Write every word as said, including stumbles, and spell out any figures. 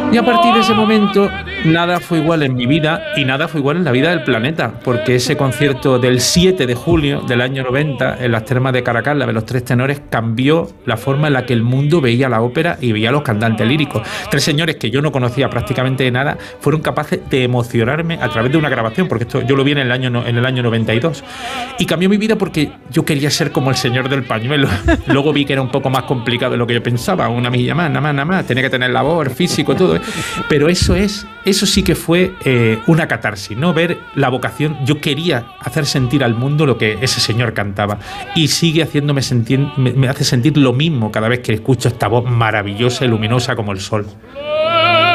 Y a partir de ese momento, nada fue igual en mi vida y nada fue igual en la vida del planeta, porque ese concierto del siete de julio del año noventa en las termas de Caracas, la de los tres tenores, cambió la forma en la que el mundo veía la ópera y veía a los cantantes líricos. Tres señores que yo no conocía prácticamente de nada fueron capaces de emocionarme a través de una grabación, porque esto yo lo vi en el año, en el año noventa y dos. Y cambió mi vida porque yo quería ser como el señor del pañuelo. Luego vi que era un poco más complicado de lo que yo pensaba, una milla más, nada más, nada más, tenía que tener la voz, el físico, todo. Pero eso es, eso sí que fue eh, una catarsis, ¿no? Ver la vocación. Yo quería hacer sentir al mundo lo que ese señor cantaba y sigue haciéndome sentir, me, me hace sentir lo mismo cada vez que escucho esta voz maravillosa y luminosa como el sol.